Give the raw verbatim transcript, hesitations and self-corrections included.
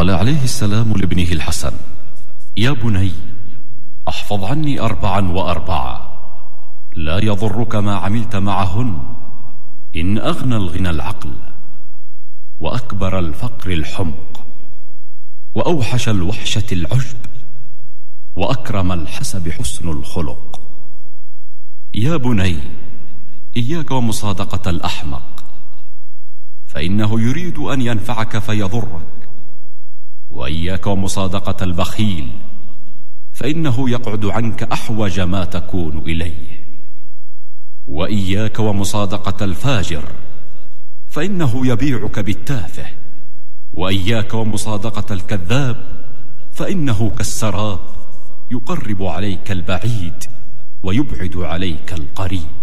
قال عليه السلام لابنه الحسن: يا بني، احفظ عني أربعا وأربعة لا يضرك ما عملت معهن، إن أغنى الغنى العقل، وأكبر الفقر الحمق، وأوحش الوحشة العجب، وأكرم الحسب حسن الخلق. يا بني، إياك ومصادقة الأحمق، فإنه يريد أن ينفعك فيضرك، وإياك ومصادقة البخيل، فإنه يقعد عنك أحوج ما تكون إليه، وإياك ومصادقة الفاجر، فإنه يبيعك بالتافه، وإياك ومصادقة الكذاب، فإنه كالسراب يقرب عليك البعيد ويبعد عليك القريب.